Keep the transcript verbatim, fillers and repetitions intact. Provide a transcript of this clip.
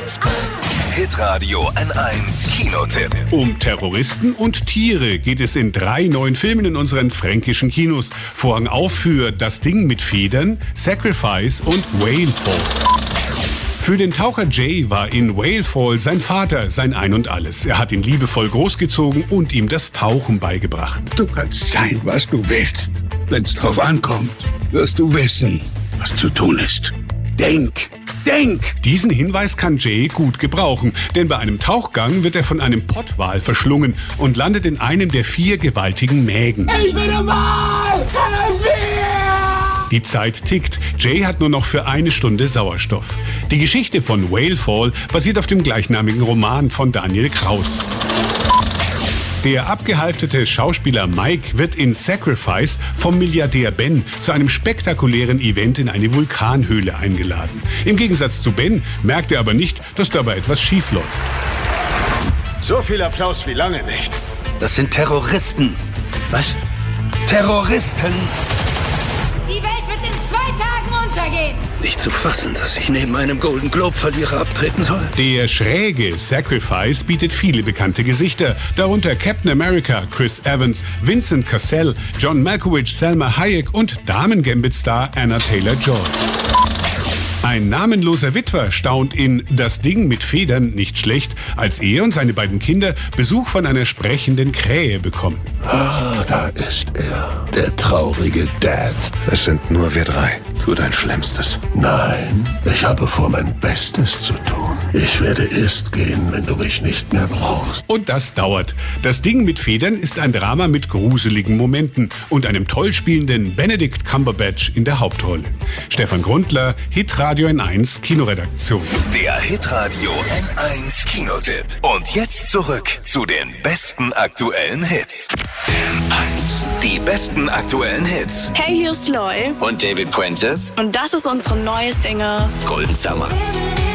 eins. Hitradio N eins Kinotipp. Um Terroristen und Tiere geht es in drei neuen Filmen in unseren fränkischen Kinos. Vorhang auf für Das Ding mit Federn, Sacrifice und Whale Fall. Für den Taucher Jay war in Whale Fall sein Vater sein Ein und Alles. Er hat ihn liebevoll großgezogen und ihm das Tauchen beigebracht. Du kannst sein, was du willst. Wenn's drauf ankommt, wirst du wissen, was zu tun ist. Denk, denk! Diesen Hinweis kann Jay gut gebrauchen, denn bei einem Tauchgang wird er von einem Pottwal verschlungen und landet in einem der vier gewaltigen Mägen. Ich bin ein Wal! Helf mir! Die Zeit tickt. Jay hat nur noch für eine Stunde Sauerstoff. Die Geschichte von Whale Fall basiert auf dem gleichnamigen Roman von Daniel Kraus. Der abgehalftete Schauspieler Mike wird in Sacrifice vom Milliardär Ben zu einem spektakulären Event in eine Vulkanhöhle eingeladen. Im Gegensatz zu Ben merkt er aber nicht, dass dabei etwas schief läuft. So viel Applaus wie lange nicht. Das sind Terroristen. Was? Terroristen! Die Welt wird in zwei Tagen untergehen. Nicht zu fassen, dass ich neben einem Golden Globe-Verlierer abtreten soll. Der schräge Sacrifice bietet viele bekannte Gesichter, darunter Captain America, Chris Evans, Vincent Cassel, John Malkovich, Salma Hayek und Damen-Gambit-Star Anna Taylor-Joy. Ein namenloser Witwer staunt in Das Ding mit Federn nicht schlecht, als er und seine beiden Kinder Besuch von einer sprechenden Krähe bekommen. Ah, da ist er, der traurige Dad. Es sind nur wir drei. Tu dein Schlimmstes. Nein, ich habe vor, mein Bestes zu tun. Ich werde erst gehen, wenn du mich nicht mehr brauchst. Und das dauert. Das Ding mit Federn ist ein Drama mit gruseligen Momenten und einem toll spielenden Benedict Cumberbatch in der Hauptrolle. Stefan Grundler, Hitradio N eins Kinoredaktion. Der Hitradio N eins Kinotipp. Und jetzt zurück zu den besten aktuellen Hits. N eins. Die besten aktuellen Hits. Hey, hier ist Loy. Und David Quentis. Und das ist unsere neue Single Golden Summer.